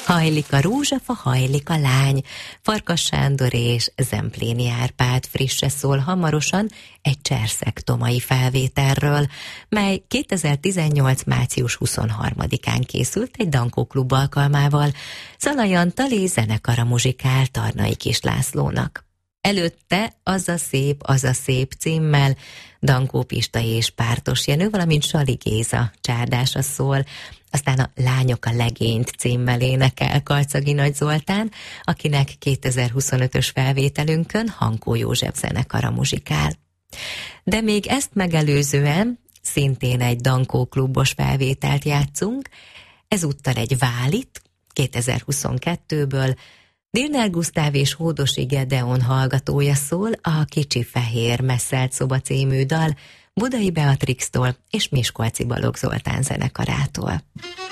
Hajlik a rózsafa, hajlik a lány. Farkas Sándor és Zempléni Árpád frisse szól hamarosan egy cserszegtomai felvételről, mely 2018. március 23-án készült egy Dankó Klub alkalmával, Szalai Antal zenekara muzsikál Tarnai Kis Lászlónak. Előtte Az a szép címmel Dankó Pista és Pártos Jenő, valamint Sali Géza csárdása szól, aztán a Lányok a legényt címmel énekel Karcagi Nagy Zoltán, akinek 2025-ös felvételünkön Hankó József zenekara muzsikál. De még ezt megelőzően szintén egy Dankó Klubos felvételt játszunk, ezúttal egy Válit 2022-ből, Dirner Gusztáv és Hódosi Gedeon hallgatója szól a Kicsi Fehér Messzelt szoba című dal Budai Beatrixtól és Miskolci Balogh Zoltán zenekarától.